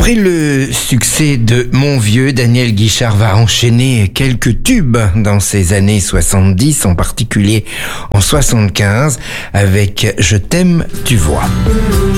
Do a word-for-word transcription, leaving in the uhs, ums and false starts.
Après le succès de Mon Vieux, Daniel Guichard va enchaîner quelques tubes dans ces années soixante-dix, en particulier en soixante-quinze, avec Je t'aime, tu vois.